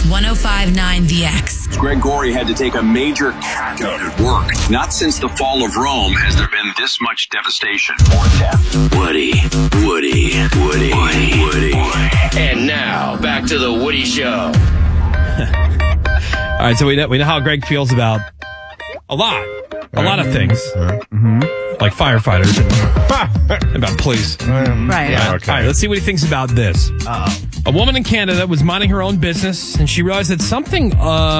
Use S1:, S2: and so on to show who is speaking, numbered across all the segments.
S1: 1059 The X.
S2: Greg Gorey had to take a major tack out at work. Not since the fall of Rome has there been this much devastation or death. Woody.
S3: And now, back to the Woody Show.
S4: All right, so we know how Greg feels about a lot of things, like firefighters and about police.
S5: Right.
S4: Yeah, okay. All right, let's see what he thinks about this. A woman in Canada was minding her own business, and she realized that something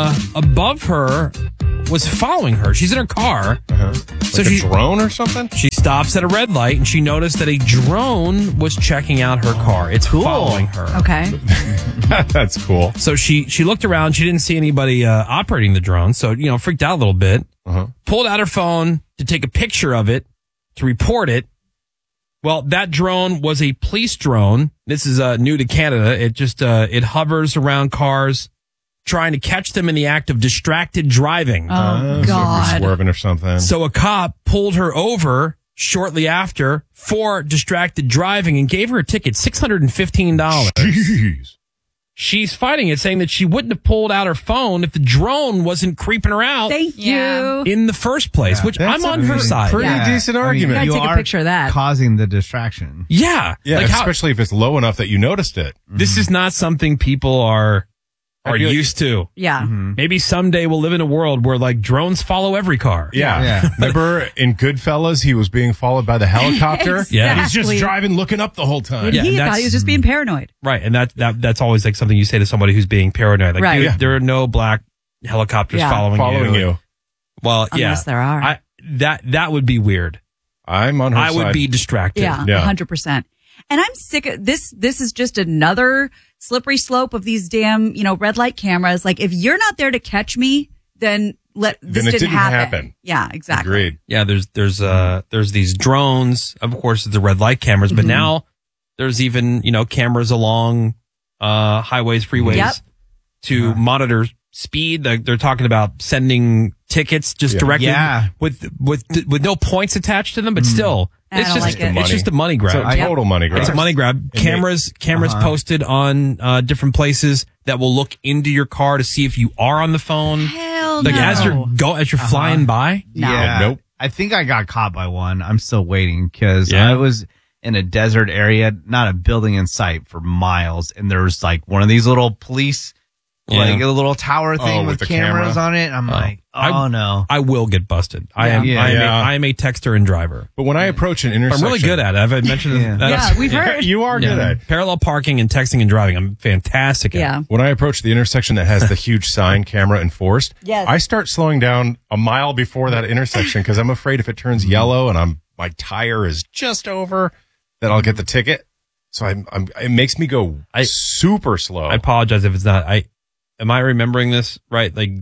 S4: above her was following her. She's in her car.
S6: So a drone or something?
S4: She stops at a red light, and she noticed that a drone was checking out her car. It's following her.
S5: Okay.
S6: That's cool.
S4: So she looked around. She didn't see anybody operating the drone, so, freaked out a little bit. Pulled out her phone to take a picture of it, to report it. Well, that drone was a police drone. This is new to Canada. It just it hovers around cars, trying to catch them in the act of distracted driving.
S5: Oh, God.
S6: So if you're swerving or something.
S4: So a cop pulled her over shortly after for distracted driving and gave her a ticket, $615.
S6: Jeez.
S4: She's fighting it, saying that she wouldn't have pulled out her phone if the drone wasn't creeping her out
S5: Thank you.
S4: in the first place, which
S6: That's
S4: I'm on
S6: a
S4: her side.
S6: Pretty decent argument.
S5: gotta
S7: You
S5: take a
S7: are
S5: picture of that.
S7: causing the distraction.
S4: Yeah.
S6: Yeah,
S4: Like
S6: especially if it's low enough that you noticed it.
S4: this is not something people are
S6: I feel like-
S4: used to.
S5: Yeah.
S4: Maybe someday we'll live in a world where like drones follow every car.
S6: Yeah. Remember in Goodfellas, he was being followed by the helicopter?
S4: Yeah.
S6: He's just
S5: Exactly.
S6: driving, looking up the whole time.
S5: And
S4: Yeah,
S5: he
S4: that's-
S5: thought he was just being paranoid.
S4: Right. And that's always like something you say to somebody who's being paranoid. Like,
S5: Right.
S4: dude,
S5: Yeah.
S4: there are no black helicopters
S5: Yeah.
S4: following
S6: you.
S4: Well, yeah.
S5: Unless there are.
S4: That would be weird.
S6: I'm on her
S4: I
S6: side.
S4: would be distracted.
S5: Yeah,
S6: Yeah.
S5: 100%. And I'm sick of this. This is just another slippery slope of these damn, red light cameras. Like, if you're not there to catch me, then this
S6: Then it
S5: didn't
S6: didn't
S5: happen.
S6: happen.
S5: Yeah, exactly.
S6: Agreed.
S4: Yeah, there's these drones, of course, the red light cameras, but now there's even, cameras along highways, freeways
S5: Yep.
S4: to monitor speed. They're talking about sending tickets just directly with no points attached to them, but still,
S5: I
S4: it's
S5: don't
S4: just
S5: like it.
S4: it's just a money
S6: It's
S4: grab.
S6: a total money grab.
S4: It's a money grab. Cameras posted on different places that will look into your car to see if you are on the phone.
S5: Hell
S4: Like
S5: no.
S4: as you're flying by.
S5: No.
S7: Yeah.
S6: Nope.
S7: I think I got caught by one. I'm still waiting because
S4: Yeah.
S7: I was in a desert area, not a building in sight for miles. And there was like one of these little police, like a little tower thing
S6: with
S7: with
S6: the
S7: cameras
S6: camera?
S7: on it. I'm like,
S4: I-
S7: no.
S4: I will get busted. I am
S7: Yeah.
S4: I am a texter and driver.
S6: But when I approach an
S4: I'm
S6: intersection...
S4: really good at it. I've mentioned
S7: Yeah.
S4: that.
S5: Yeah, we've heard.
S6: You are good at it.
S4: Parallel parking and texting and driving. I'm fantastic at it.
S5: Yeah.
S6: When I approach the intersection that has the huge sign camera enforced,
S5: Yes.
S6: I start slowing down a mile before that intersection because I'm afraid if it turns yellow and my tire is just over, that I'll get the ticket. So it makes me go super slow.
S4: I apologize if it's not. Am I remembering this right? Like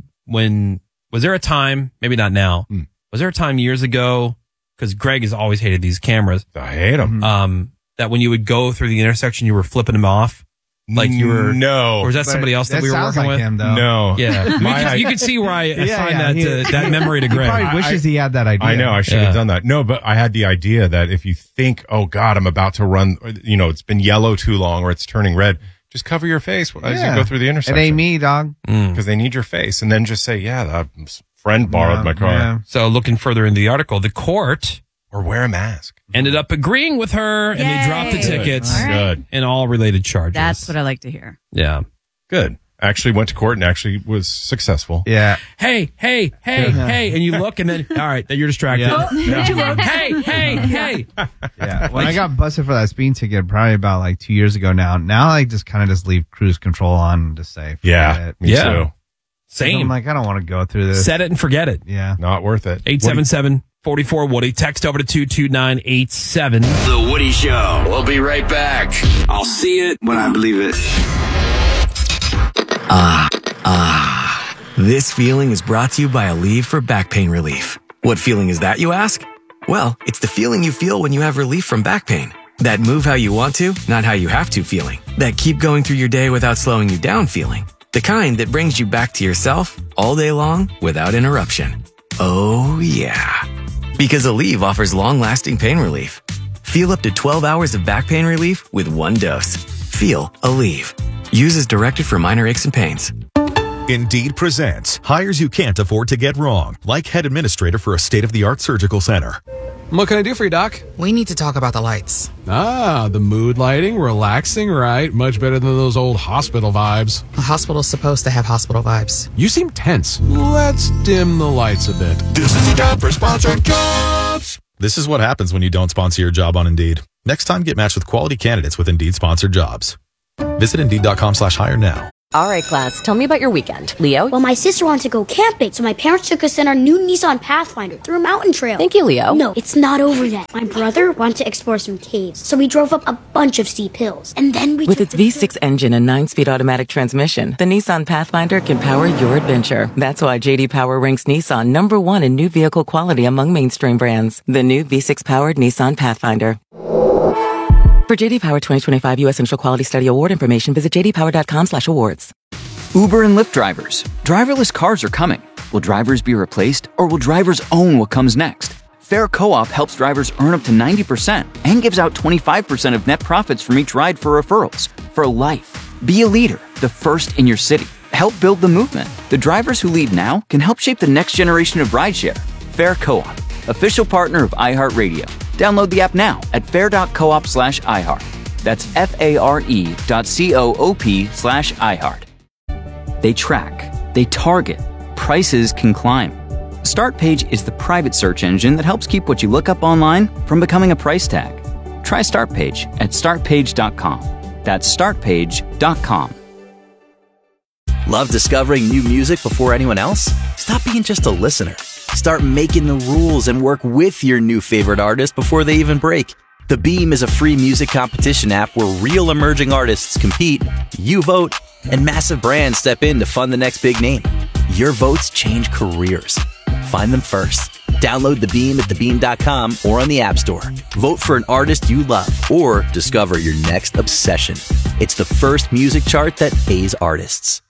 S4: was there a time, maybe not now, was there a time years ago, because Greg has always hated these cameras,
S6: I hate them.
S4: that when you would go through the intersection, you were flipping them off? Like you were,
S6: No.
S4: or was that somebody else that we were
S7: sounds
S4: working
S7: like
S4: with?
S7: him, though.
S6: No.
S4: Yeah. You can see where I assign that memory to
S7: He
S4: Greg.
S7: probably wishes he had that idea.
S6: I know. I should have done that. No, but I had the idea that if you think, oh God, I'm about to run, it's been yellow too long or it's turning red, just cover your face as you go through the intersection.
S7: It ain't me, dog.
S6: Because they need your face. And then just say, yeah, that friend borrowed my car.
S7: Yeah.
S4: So looking further into the article, the court
S6: Or wear a mask.
S4: ended up agreeing with her, and they dropped the
S5: Yay.
S4: tickets
S5: All right.
S6: Good.
S4: and all related charges.
S5: That's what I like to hear.
S4: Yeah.
S6: Good. Actually went to court and actually was successful.
S7: Yeah.
S4: Hey, and you look, and then all right, then you're distracted.
S7: Yeah.
S5: Did you look?
S4: Hey.
S7: Yeah. When I got busted for that speeding ticket, probably about like 2 years ago now I just kind of leave cruise control on and just say, forget
S6: Yeah.
S7: it.
S6: Me
S4: Yeah.
S6: too.
S4: Same.
S7: I'm like, I don't want to go through this.
S4: Set it and forget it.
S7: Yeah.
S6: Not worth it.
S4: 877-44-WOODY. Text over to 22987.
S3: The Woody Show. We'll be right back.
S2: I'll see it when I believe it.
S8: This feeling is brought to you by Aleve for back pain relief. What feeling is that, you ask? Well, it's the feeling you feel when you have relief from back pain. That move how you want to, not how you have to feeling. That keep going through your day without slowing you down feeling. The kind that brings you back to yourself all day long without interruption. Oh, yeah. Because Aleve offers long-lasting pain relief. Feel up to 12 hours of back pain relief with one dose. Feel Aleve. Use as directed for minor aches and pains.
S1: Indeed presents hires you can't afford to get wrong, like head administrator for a state-of-the-art surgical center.
S9: What can I do for you, Doc?
S10: We need to talk about the lights.
S9: Ah, the mood lighting, relaxing, right? Much better than those old hospital vibes.
S10: A hospital's supposed to have hospital vibes.
S9: You seem tense. Let's dim the lights a bit.
S1: This is the time for sponsored jobs. This is what happens when you don't sponsor your job on Indeed. Next time, get matched with quality candidates with Indeed sponsored jobs. Visit Indeed.com/hire now.
S11: All right, class, tell me about your weekend. Leo?
S12: Well, my sister wanted to go camping, so my parents took us in our new Nissan Pathfinder through a mountain trail.
S11: Thank you, Leo.
S12: No, it's not over yet. My brother wanted to explore some caves, so we drove up a bunch of steep hills. And then we
S11: With its V6 engine and 9-speed automatic transmission, the Nissan Pathfinder can power your adventure. That's why J.D. Power ranks Nissan #1 in new vehicle quality among mainstream brands. The new V6-powered Nissan Pathfinder. For J.D. Power 2025 U.S. Initial Quality Study Award information, visit jdpower.com/awards.
S13: Uber and Lyft drivers. Driverless cars are coming. Will drivers be replaced, or will drivers own what comes next? Fair Co-op helps drivers earn up to 90% and gives out 25% of net profits from each ride for referrals. For life. Be a leader, the first in your city. Help build the movement. The drivers who lead now can help shape the next generation of rideshare. Fair Co-op, official partner of iHeartRadio. Download the app now at fair.coop/iHeart. That's FARE.coop/iHeart. They track, they target, prices can climb. StartPage is the private search engine that helps keep what you look up online from becoming a price tag. Try StartPage at startpage.com. That's startpage.com.
S14: Love discovering new music before anyone else? Stop being just a listener. Start making the rules and work with your new favorite artist before they even break. The Beam is a free music competition app where real emerging artists compete, you vote, and massive brands step in to fund the next big name. Your votes change careers. Find them first. Download The Beam at thebeam.com or on the App Store. Vote for an artist you love or discover your next obsession. It's the first music chart that pays artists.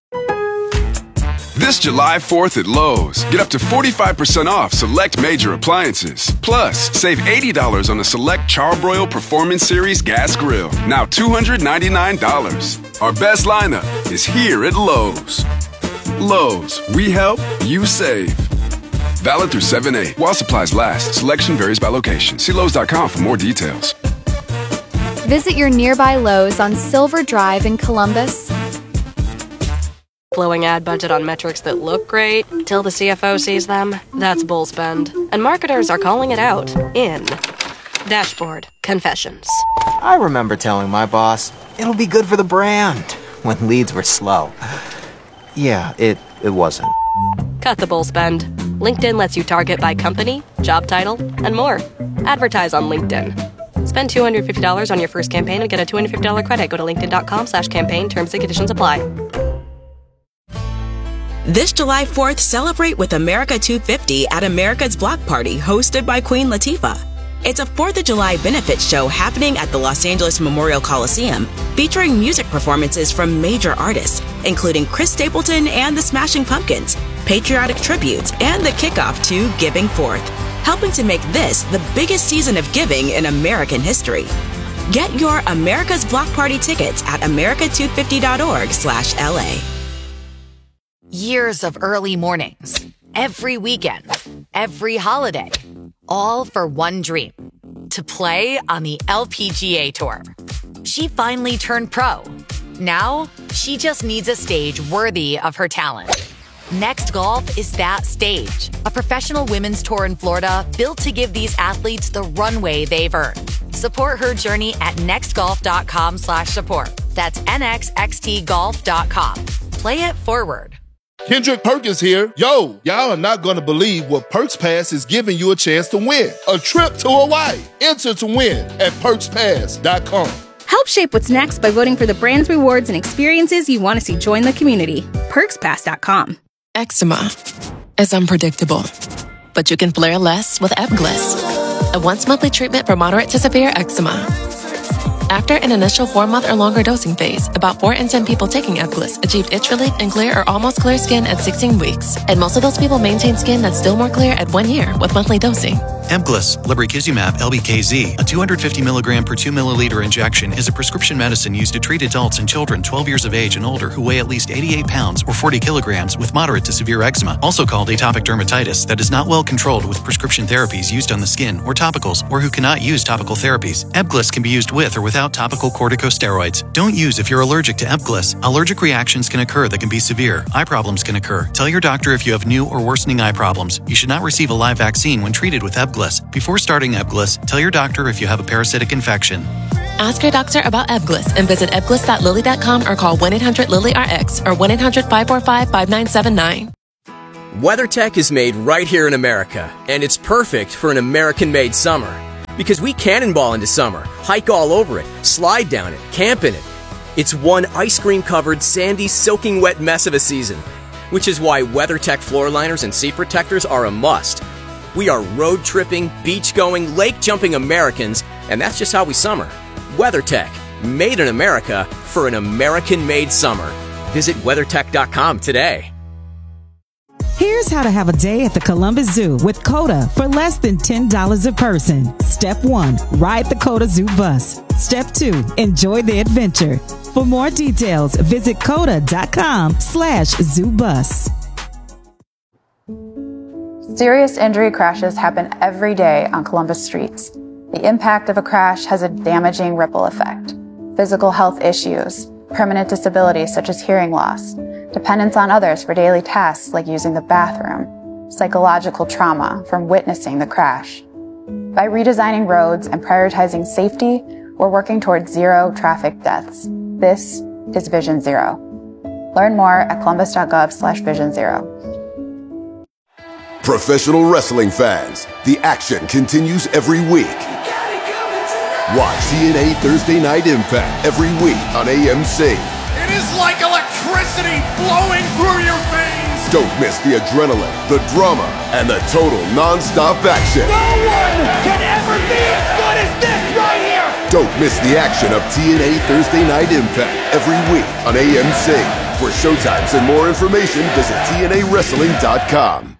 S15: This July 4th at Lowe's, get up to 45% off select major appliances. Plus, save $80 on the select Charbroil Performance Series gas grill, now $299. Our best lineup is here at Lowe's. Lowe's, we help, you save. Valid through 7/8 while supplies last. Selection varies by location. See Lowe's.com for more details.
S16: Visit your nearby Lowe's on Silver Drive in Columbus.
S17: Blowing ad budget on metrics that look great till the CFO sees them, that's bull spend. And marketers are calling it out in Dashboard Confessions.
S18: I remember telling my boss, it'll be good for the brand, when leads were slow. Yeah, it wasn't.
S17: Cut the bull spend. LinkedIn lets you target by company, job title, and more. Advertise on LinkedIn. Spend $250 on your first campaign and get a $250 credit. Go to linkedin.com/campaign. Terms and conditions apply.
S19: This July 4th, celebrate with America 250 at America's Block Party, hosted by Queen Latifah. It's a 4th of July benefit show happening at the Los Angeles Memorial Coliseum, featuring music performances from major artists, including Chris Stapleton and the Smashing Pumpkins, patriotic tributes, and the kickoff to Giving Forth, helping to make this the biggest season of giving in American history. Get your America's Block Party tickets at america250.org/LA.
S20: Years of early mornings, every weekend, every holiday, all for one dream, to play on the LPGA Tour. She finally turned pro. Now, she just needs a stage worthy of her talent. Next Golf is that stage, a professional women's tour in Florida built to give these athletes the runway they've earned. Support her journey at nextgolf.com/support. That's nxxtgolf.com. Play it forward.
S21: Kendrick Perkins here. Yo, y'all are not going to believe what Perks Pass is giving you a chance to win. A trip to Hawaii. Enter to win at perkspass.com.
S22: Help shape what's next by voting for the brands, rewards, and experiences you want to see join the community. perkspass.com.
S23: Eczema is unpredictable, but you can flare less with Ebglyss, a once-monthly treatment for moderate to severe eczema. After an initial 4-month or longer dosing phase, about 4 in 10 people taking Ebglyss achieved itch relief and clear or almost clear skin at 16 weeks. And most of those people maintain skin that's still more clear at 1 year with monthly dosing.
S5: Ebglyss, lebrikizumab LBKZ, a 250 milligram per 2 milliliter injection, is a prescription medicine used to treat adults and children 12 years of age and older who weigh at least 88 pounds or 40 kilograms with moderate to severe eczema, also called atopic dermatitis, that is not well controlled with prescription therapies used on the skin or topicals, or who cannot use topical therapies. Ebglyss can be used with or without topical corticosteroids. Don't use if you're allergic to Ebglyss. Allergic reactions can occur that can be severe. Eye problems can occur. Tell your doctor if you have new or worsening eye problems. You should not receive a live vaccine when treated with Ebglyss. Before starting Ebglyss, tell your doctor if you have a parasitic infection.
S23: Ask your doctor about Ebglyss and visit ebglyss.lilly.com or call 1-800-LILY-RX or 1-800-545-5979.
S6: WeatherTech is made right here in America, and it's perfect for an American-made summer. Because we cannonball into summer, hike all over it, slide down it, camp in it. It's one ice cream-covered, sandy, soaking wet mess of a season, which is why WeatherTech floor liners and seat protectors are a must. We are road-tripping, beach-going, lake-jumping Americans, and that's just how we summer. WeatherTech, made in America for an American-made summer. Visit WeatherTech.com today.
S7: Here's how to have a day at the Columbus Zoo with COTA for less than $10 a person. Step 1, ride the COTA Zoo bus. Step 2, enjoy the adventure. For more details, visit COTA.com/ZooBus.
S24: Serious injury crashes happen every day on Columbus streets. The impact of a crash has a damaging ripple effect. Physical health issues, permanent disabilities such as hearing loss, dependence on others for daily tasks like using the bathroom, psychological trauma from witnessing the crash. By redesigning roads and prioritizing safety, we're working towards zero traffic deaths. This is Vision Zero. Learn more at columbus.gov/Vision Zero.
S25: Professional wrestling fans, the action continues every week. Watch TNA Thursday Night Impact every week on AMC.
S26: It is like electricity flowing through your veins.
S25: Don't miss the adrenaline, the drama, and the total non-stop action.
S26: No one can ever be as good as this right here.
S25: Don't miss the action of TNA Thursday Night Impact every week on AMC. For showtimes and more information, visit TNAWrestling.com.